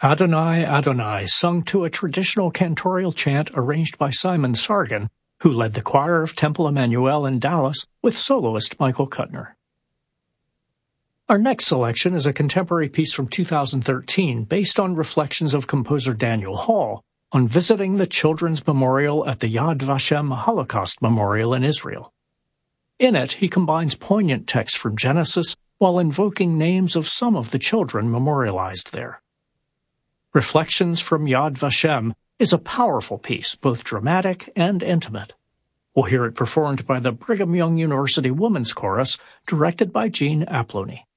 Adonai, Adonai, sung to a traditional cantorial chant arranged by Simon Sargent, who led the choir of Temple Emmanuel in Dallas with soloist Michael Kuttner. Our next selection is a contemporary piece from 2013 based on reflections of composer Daniel Hall on visiting the Children's Memorial at the Yad Vashem Holocaust Memorial in Israel. In it, he combines poignant texts from Genesis while invoking names of some of the children memorialized there. Reflections from Yad Vashem is a powerful piece, both dramatic and intimate. We'll hear it performed by the Brigham Young University Women's Chorus, directed by Jean Aplony.